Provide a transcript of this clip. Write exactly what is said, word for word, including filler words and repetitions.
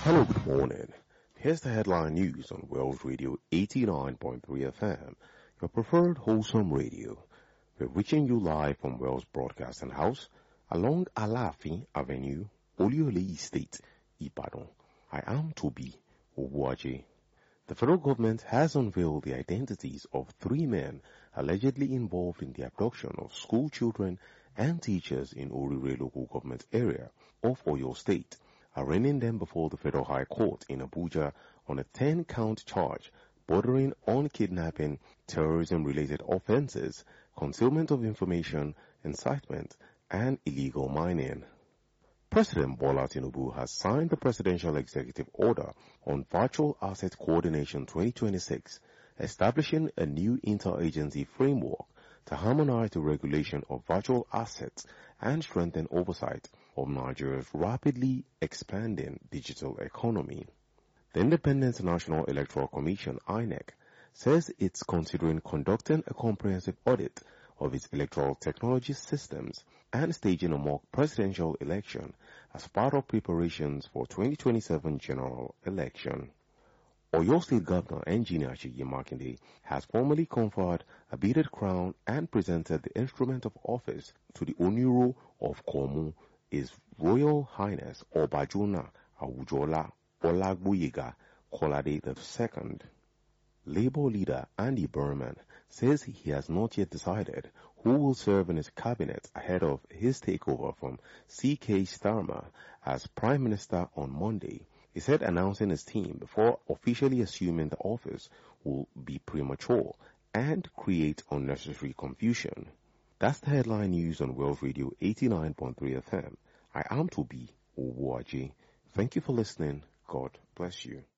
Hello, good morning. Here's the headline news on Wells Radio eighty-nine point three F M, your preferred wholesome radio. We're reaching you live from Wells Broadcasting House along Alaafin Avenue, Oluyole Estate, Ibadan. I am Toby Obuaje. The federal government has unveiled the identities of three men allegedly involved in the abduction of school children and teachers in Orire local government area of Oyo State, arraigning them before the Federal High Court in Abuja on a ten-count charge bordering on kidnapping, terrorism-related offenses, concealment of information, incitement, and illegal mining. President Bola Tinubu has signed the Presidential Executive Order on Virtual Asset Coordination twenty twenty-six, establishing a new interagency framework to harmonize the regulation of virtual assets and strengthen oversight of Nigeria's rapidly expanding digital economy. The Independent National Electoral Commission, I N E C, says it's considering conducting a comprehensive audit of its electoral technology systems and staging a mock presidential election as part of preparations for twenty twenty-seven general election. Oyo State Governor Engineer Seyi Makinde has formally conferred a beaded crown and presented the instrument of office to the Oniro of Komu, His Royal Highness Obajuna Awujola Olagboyega Kolade the Second. Labour leader Andy Berman says he has not yet decided who will serve in his cabinet ahead of his takeover from C K Starmer as Prime Minister on Monday. He said announcing his team before officially assuming the office will be premature and create unnecessary confusion. That's the headline news on Wells Radio eighty-nine point three F M. I am Toby Obuaji. Thank you for listening. God bless you.